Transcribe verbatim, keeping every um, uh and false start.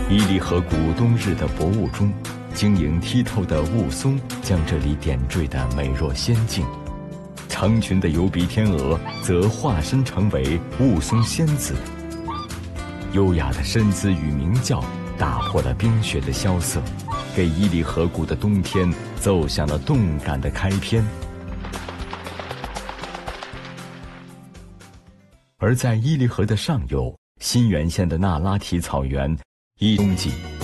伊犁河谷冬日的薄雾中，晶莹剔透的雾凇将这里点缀得美若仙境。成群的游鼻天鹅则化身成为雾凇仙子，优雅的身姿与鸣叫打破了冰雪的萧瑟，给伊犁河谷的冬天奏响了动感的开篇。而在伊犁河的上游，新源县的那拉提草原，依冬季